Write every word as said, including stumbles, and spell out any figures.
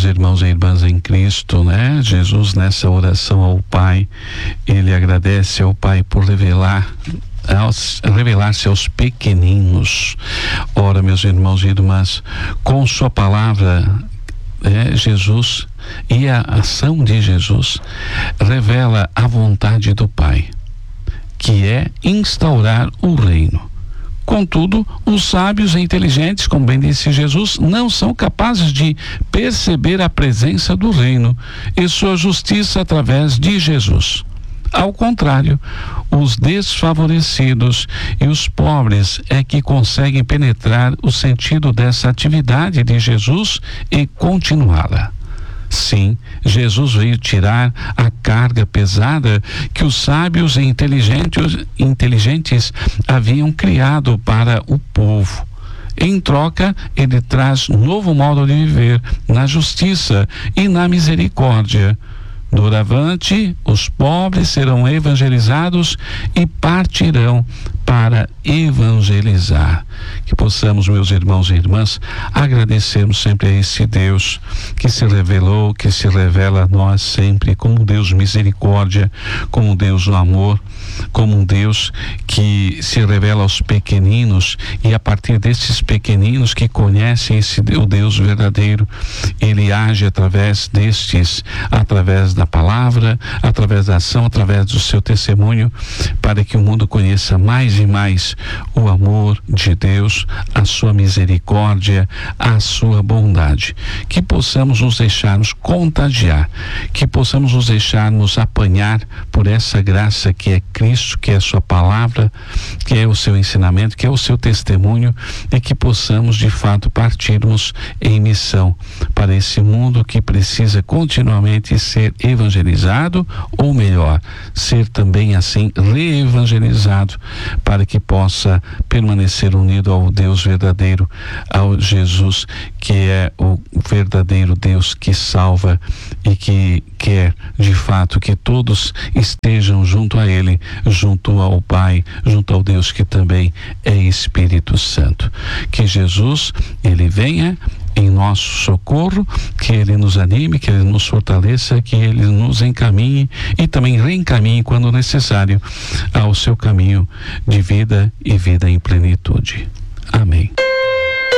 irmãos e irmãs em Cristo, né? Jesus, nessa oração ao Pai, ele agradece ao Pai por revelar aos, revelar-se aos pequeninos. Ora, meus irmãos e irmãs, com sua palavra, é, Jesus e a ação de Jesus revela a vontade do Pai, que é instaurar o reino. Contudo, os sábios e inteligentes, como bem disse Jesus, não são capazes de perceber a presença do reino e sua justiça através de Jesus. Ao contrário, os desfavorecidos e os pobres é que conseguem penetrar o sentido dessa atividade de Jesus e continuá-la. Sim, Jesus veio tirar a carga pesada que os sábios e inteligentes, inteligentes haviam criado para o povo. Em troca, ele traz novo modo de viver na justiça e na misericórdia. Doravante, os pobres serão evangelizados e partirão para evangelizar. Que possamos, meus irmãos e irmãs, agradecermos sempre a esse Deus que se revelou, que se revela a nós sempre como Deus misericórdia, como Deus do amor, como um Deus que se revela aos pequeninos, e a partir desses pequeninos que conhecem esse o Deus verdadeiro, ele age através destes, através da palavra, através da ação, através do seu testemunho, para que o mundo conheça mais e mais o amor de Deus, a sua misericórdia, a sua bondade. Que possamos nos deixarmos contagiar, que possamos nos deixarmos apanhar por essa graça que é Cristo, que é a sua palavra, que é o seu ensinamento, que é o seu testemunho, e que possamos de fato partirmos em missão para esse mundo que precisa continuamente ser evangelizado, ou melhor, ser também assim reevangelizado, para que possa permanecer unido ao Deus verdadeiro, ao Jesus que é o verdadeiro Deus que salva e que quer de fato que todos estejam junto a Ele, junto ao Pai, junto ao Deus que também é Espírito Santo. Que Jesus, Ele venha em nosso socorro, que Ele nos anime, que Ele nos fortaleça, que Ele nos encaminhe e também reencaminhe quando necessário ao seu caminho de vida e vida em plenitude. Amém.